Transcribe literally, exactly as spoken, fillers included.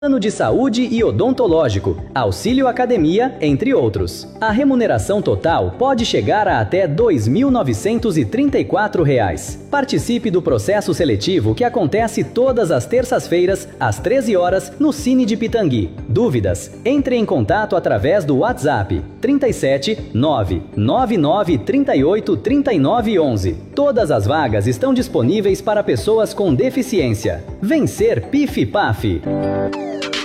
Plano de saúde e odontológico, auxílio academia, entre outros. A remuneração total pode chegar a até dois mil novecentos e trinta e quatro reais. Participe do processo seletivo que acontece todas as terças-feiras, às treze horas, no Cine de Pitangui. Dúvidas? Entre em contato através do WhatsApp trinta e sete, nove nove nove, trinta e oito, trinta e nove, onze. Todas as vagas estão disponíveis para pessoas com deficiência. Vencer P I F e P A F.